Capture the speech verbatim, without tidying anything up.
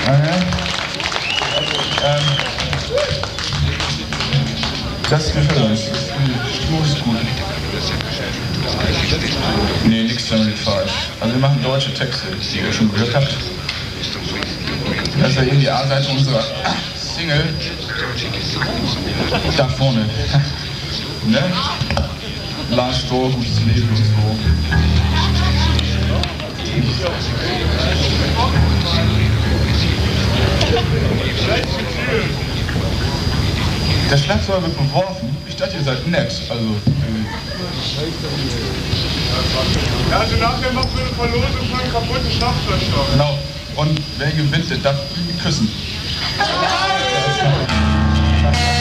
Okay. Ähm, das gefällt uns. Die Stimmung ist gut. Nee, nichts damit falsch. Also wir machen deutsche Texte, die ihr schon gehört habt. Das ist ja eben die A-Seite unserer Single. Da vorne. Ne? Lars Stroh, gutes Leben und so. Der Schlagzeuger wird beworfen. Ich dachte, ihr seid nett. Also, ja, also nachher machen wir eine Verlosung von kaputten Schlagzeugstock. Genau. Und wer gewinnt, der darf ihn küssen.